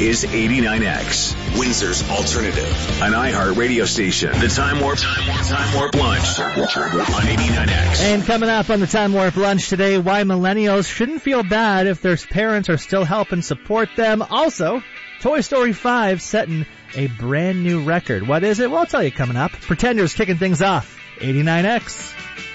is 89X, Windsor's alternative, an iHeart radio station. The Time Warp Lunch on 89X. And coming up on the Time Warp Lunch today, why millennials shouldn't feel bad if their parents are still helping support them. Also, Toy Story 5 setting a brand new record. What is it? We'll tell you coming up. Pretenders kicking things off. 89X.